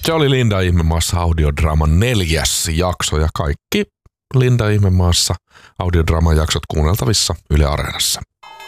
Se oli Linda Ihmemaassa audiodraaman 4. jakso ja kaikki Linda Ihmemaassa audiodraaman jaksot kuunneltavissa Yle Areenassa.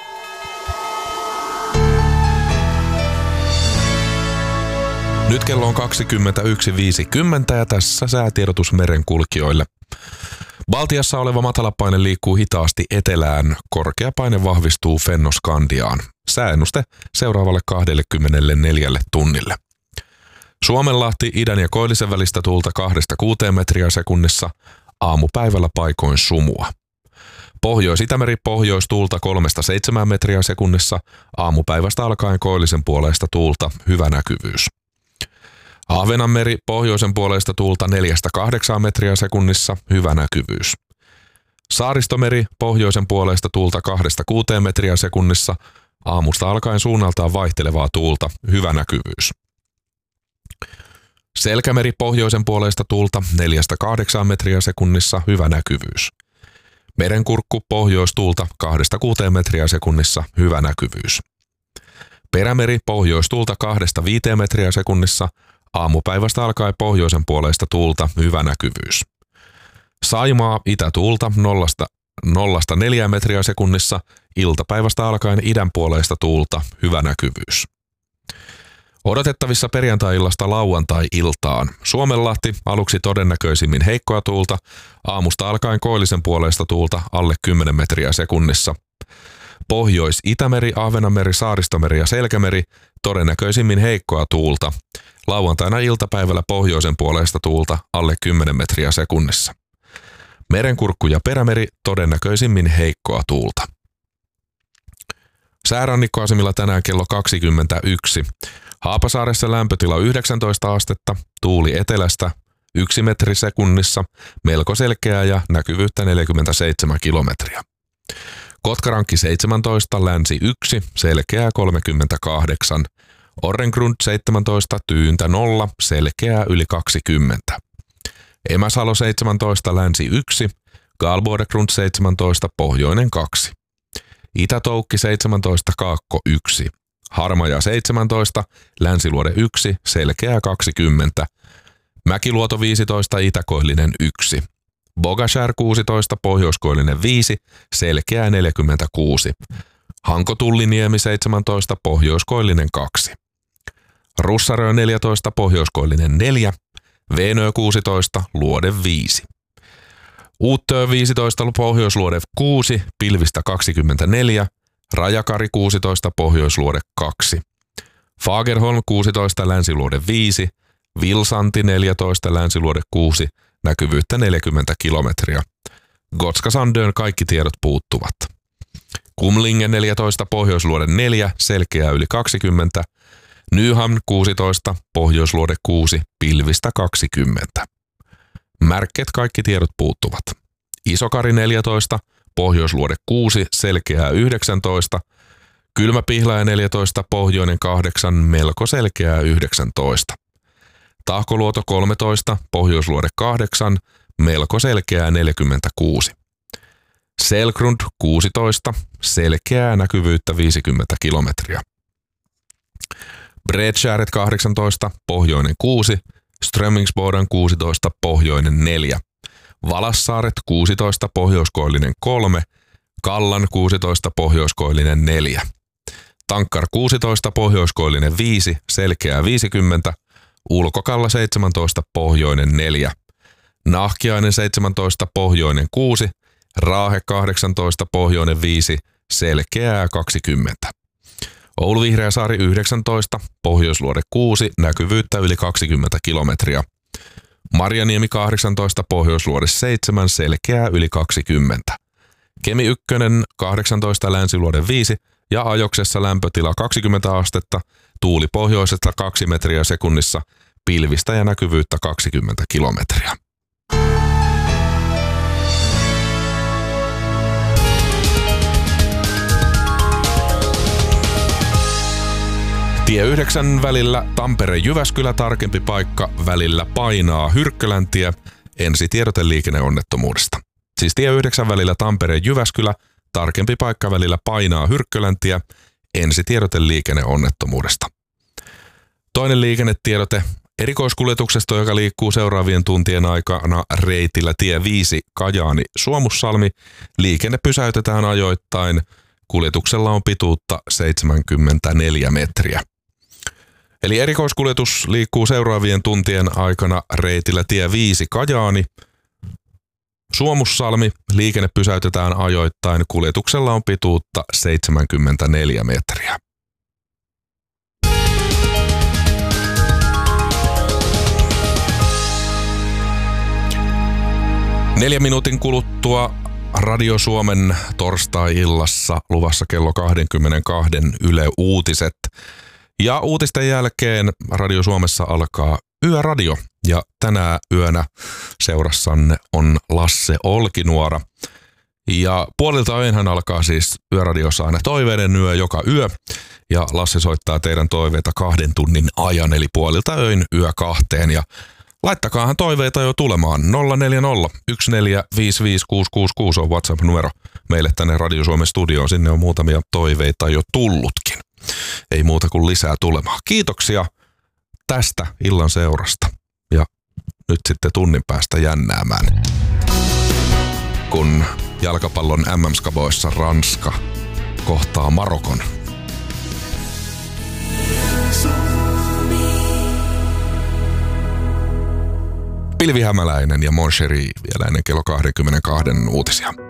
Nyt kello on 21.50 ja tässä säätiedotus merenkulkijoille. Baltiassa oleva matalapaine liikkuu hitaasti etelään, korkea paine vahvistuu Fennoskandiaan. Sääennuste seuraavalle 24 tunnille. Suomenlahti idän ja koillisen välistä tuulta 2-6 metriä sekunnissa, aamupäivällä paikoin sumua. Pohjois-Itämeri pohjoistuulta 3-7 metriä sekunnissa, aamupäivästä alkaen koillisen puoleista tuulta, hyvä näkyvyys. Ahvenanmeri pohjoisen puoleista tuulta 4-8 metriä sekunnissa, hyvä näkyvyys. Saaristomeri pohjoisen puoleista tuulta 2-6 metriä sekunnissa, aamusta alkaen suunnaltaan vaihtelevaa tuulta, hyvä näkyvyys. Selkämeri pohjoisen puoleista tuulta 4-8 metriä sekunnissa, hyvä näkyvyys. Merenkurkku pohjoistuulta 2-6 metriä sekunnissa, hyvä näkyvyys. Perämeri pohjoistuulta 2-5 metriä sekunnissa, aamupäivästä alkaen pohjoisen puoleista tuulta, hyvä näkyvyys. Saimaa itätuulta 0-4 metriä sekunnissa, iltapäivästä alkaen idän puoleista tuulta, hyvä näkyvyys. Odotettavissa perjantai-illasta lauantai-iltaan. Suomenlahti aluksi todennäköisimmin heikkoa tuulta, aamusta alkaen koillisen puoleista tuulta alle 10 metriä sekunnissa. Pohjois-Itämeri, Ahvenanmeri, Saaristomeri ja Selkämeri todennäköisimmin heikkoa tuulta. Lauantaina iltapäivällä pohjoisen puoleista tuulta alle 10 metriä sekunnissa. Merenkurkku ja Perämeri todennäköisimmin heikkoa tuulta. Säärannikkoasemilla tänään kello 21. Haapasaaressa lämpötila 19 astetta, tuuli etelästä 1 metri sekunnissa, melko selkeää ja näkyvyyttä 47 kilometriä. Kotkarankki 17, länsi 1, selkeää 38. Orrengrund 17, tyyntä 0, selkeää yli 20. Emäsalo 17, länsi 1, Galbordegrund 17, pohjoinen 2. Itätoukki 17, kaakko 1. Harmaja 17, länsiluode 1, selkeää 20. Mäkiluoto 15, itäkoillinen 1. Bogashär 16, pohjoiskoillinen 5, selkeää 46. Hanko-Tulliniemi 17, pohjoiskoillinen 2. Russarö 14, pohjoiskoillinen 4. Veenö 16, luode 5. Uuttöö 15, pohjoisluode 6, pilvistä 24. Rajakari 16, pohjoisluode 2. Fagerholm 16, länsiluode 5. Vilsanti 14, länsiluode 6, näkyvyyttä 40 kilometriä. Gotska Sandön kaikki tiedot puuttuvat. Kumlingen 14, pohjoisluode 4, selkeää yli 20. Nyhamn 16, pohjoisluode 6, pilvistä 20. Märket kaikki tiedot puuttuvat. Isokari 14, pohjoisluode 6, selkeää 19. Kylmäpihlaja 14, pohjoinen 8, melko selkeää 19. Tahkoluoto 13, pohjoisluode 8, melko selkeää 46. Selgrund 16, selkeää näkyvyyttä 50 kilometriä. Bredskäret 18, pohjoinen 6, Strömingsboden 16, pohjoinen 4. Valassaaret 16, pohjoiskoillinen 3, Kallan 16, pohjoiskoillinen 4. Tankkar 16, pohjoiskoillinen 5, selkeää 50, Ulkokalla 17, pohjoinen 4. Nahkiainen 17, pohjoinen 6, Raahe 18, pohjoinen 5, selkeää 20. Oulu-Vihreäsaari 19, pohjoisluode 6, näkyvyyttä yli 20 kilometriä. Marjaniemi 18, pohjoisluode 7, selkeää yli 20. Kemi 1, 18, länsiluode 5 ja Ajoksessa lämpötila 20 astetta, tuuli pohjoisesta 2 metriä sekunnissa, pilvistä ja näkyvyyttä 20 kilometriä. Tie 9 välillä Tampere-Jyväskylä, tarkempi paikka välillä painaa Hyrkköläntie, ensitiedote liikenneonnettomuudesta. Siis tie 9 välillä Tampere-Jyväskylä, tarkempi paikka välillä painaa Hyrkköläntie, ensitiedote liikenneonnettomuudesta. Toinen liikennetiedote, Erikoiskuljetuksesta, joka liikkuu seuraavien tuntien aikana reitillä tie 5 Kajaani-Suomussalmi, liikenne pysäytetään ajoittain. Kuljetuksella on pituutta 74 metriä. Eli erikoiskuljetus liikkuu seuraavien tuntien aikana reitillä tie 5 Kajaani. Suomussalmi, liikenne pysäytetään ajoittain. Kuljetuksella on pituutta 74 metriä. Neljän minuutin kuluttua Radio Suomen torstai-illassa luvassa kello 22 Yle Uutiset. Ja uutisten jälkeen Radio Suomessa alkaa Yöradio. Ja tänä yönä seurassanne on Lasse Olkinuora. Ja puolilta öinhän alkaa siis Yöradiossa aina toiveiden yö joka yö. Ja Lasse soittaa teidän toiveita 2 tunnin ajan, eli puolilta öin yö 2. Ja laittakaahan toiveita jo tulemaan. 040 1455666 on WhatsApp-numero meille tänne Radio Suomen studioon. Sinne on muutamia toiveita jo tullutkin. Ei muuta kuin lisää tulemaan. Kiitoksia tästä illan seurasta. Ja nyt sitten tunnin päästä jännäämään, kun jalkapallon MM-skaboissa Ranska kohtaa Marokon. Pilvi Hämäläinen ja Mon Chéri vielä ennen kello 22 uutisia.